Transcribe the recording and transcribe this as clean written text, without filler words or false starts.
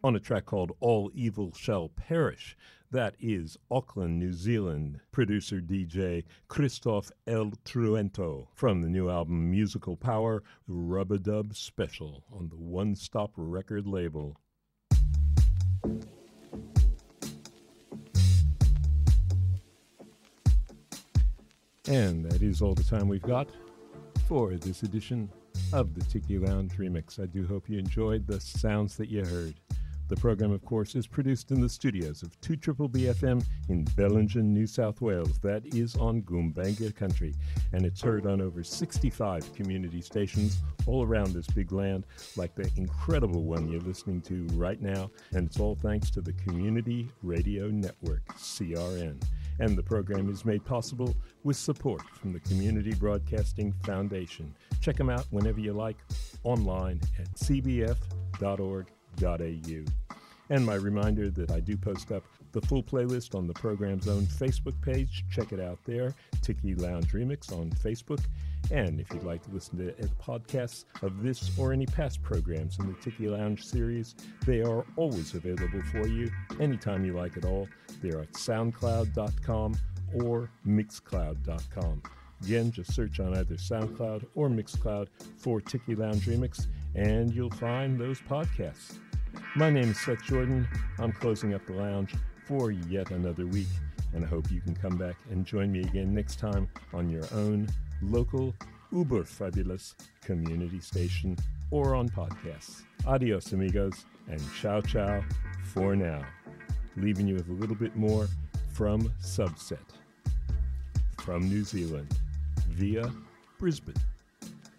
on a track called All Evil Shall Perish. That is Auckland, New Zealand producer DJ Christoph El Truento from the new album Musical Power, Rub-a-Dub Special on the One Stop record label. And that is all the time we've got for this edition of the Tiki Lounge Remix. I do hope you enjoyed the sounds that you heard. The program, of course, is produced in the studios of 2BBB FM in Bellingen, New South Wales. That is on Goombanga country, and it's heard on over 65 community stations all around this big land, like the incredible one you're listening to right now, and it's all thanks to the Community Radio Network, CRN. And the program is made possible with support from the Community Broadcasting Foundation. Check them out whenever you like, online at cbf.org. And my reminder that I do post up the full playlist on the program's own Facebook page. Check it out there, Tiki Lounge Remix on Facebook. And if you'd like to listen to podcasts of this or any past programs in the Tiki Lounge series, they are always available for you anytime you like at all. They're at soundcloud.com or mixcloud.com. Again, just search on either SoundCloud or Mixcloud for Tiki Lounge Remix, and you'll find those podcasts. My name is Seth Jordan. I'm closing up the lounge for yet another week, and I hope you can come back and join me again next time on your own local, uber fabulous community station or on podcasts. Adios, amigos, and ciao ciao for now. Leaving you with a little bit more from Subset from New Zealand via Brisbane.